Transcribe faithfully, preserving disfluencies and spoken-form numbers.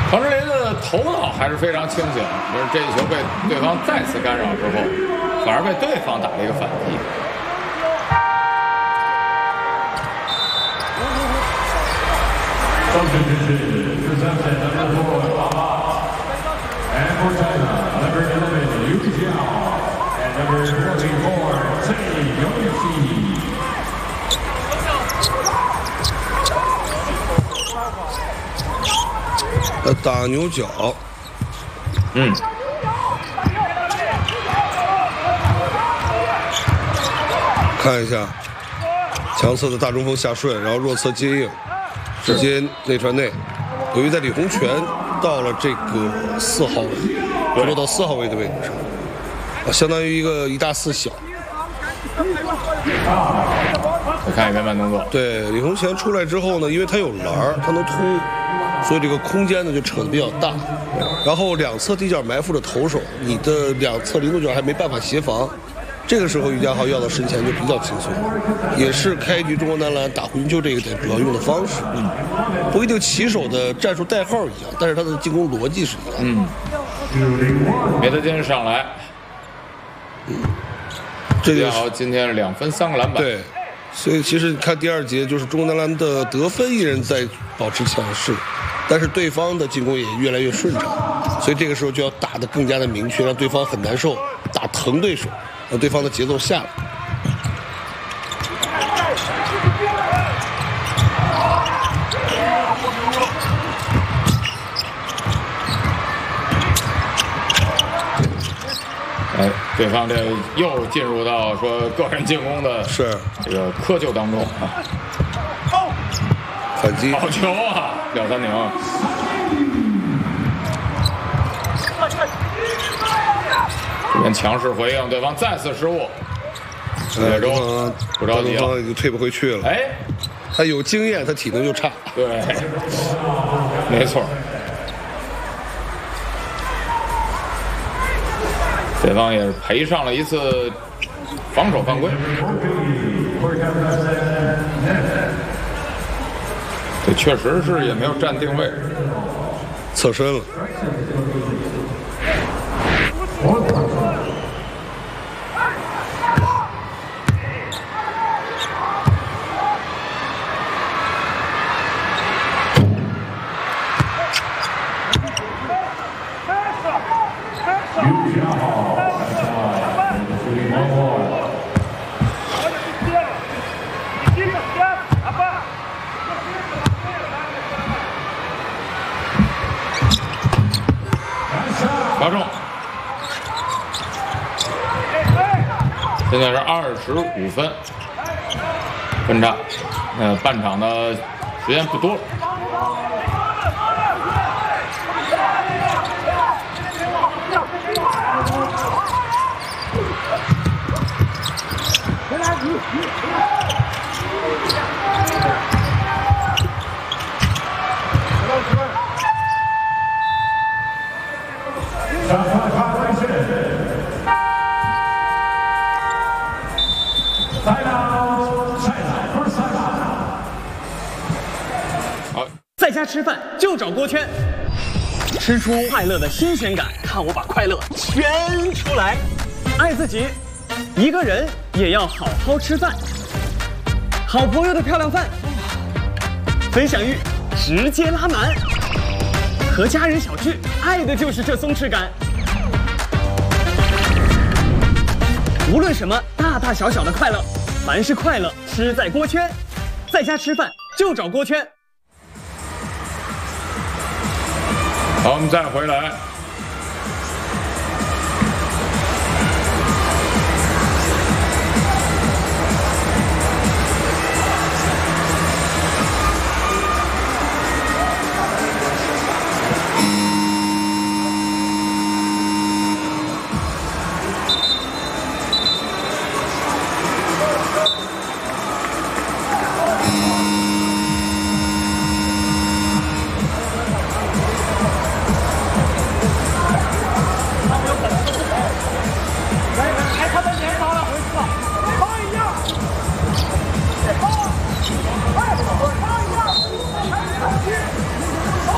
彭志林的头脑还是非常清醒，就是这一球被对方再次干扰之后，反而被对方打了一个反击。 And for China, number eleven, Yu Jiao, and number twenty-four, Cai Yongxi. 呃，打牛角， 嗯， 看一下，强侧的大中锋下顺，然后弱侧接应，直接内传内。由于在李洪权到了这个四号位，回落到四号位的位置上，啊，相当于一个一大四小。 再看一遍慢动作。 对，李洪权出来之后呢，因为他有篮儿，他能突，所以这个空间呢就扯得比较大。然后两侧地角埋伏着投手，你的两侧零度角还没办法协防。这个时候于家豪要到身前就比较轻松，也是开局中国男篮打回球这个点主要用的方式。嗯，不一定起手的战术代号一样，但是他的进攻逻辑是一样的。 嗯，别的金上来， 嗯，这于家豪今天是两分三个篮板。 对，所以其实你看第二节，就是中国男篮的得分依然在保持强势，但是对方的进攻也越来越顺畅，所以这个时候就要打得更加的明确，让对方很难受，打疼对手。让对方的节奏下来。 哎，对方这又进入到说个人进攻的是这个窠臼当中啊。 反击， 好球啊，廖三宁。这边强势回应，对方再次失误。 呃， 中不着急了， 已经退不回去了。 哎， 他有经验，他体能就差。 对，没错。对方也是赔上了一次防守犯规。这确实是也没有站定位， 侧身了。 罚中，现在是二十五分，分差，呃，半场的时间不多了。 在家吃饭就找锅圈，吃出快乐的新鲜感，看我把快乐圈出来。爱自己，一个人也要好好吃饭。好朋友的漂亮饭，分享欲直接拉满。和家人小聚，爱的就是这松弛感。无论什么大大小小的快乐，凡是快乐，吃在锅圈。在家吃饭就找锅圈。 好，我们再回来。